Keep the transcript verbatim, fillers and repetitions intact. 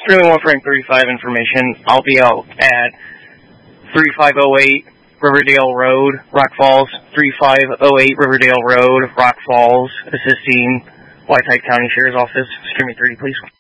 Streaming one frame thirty-five information. I'll be out at thirty-five oh eight Riverdale Road, Rock Falls. thirty-five oh eight Riverdale Road, Rock Falls, assisting Whiteside County Sheriff's Office. Streaming thirty, please.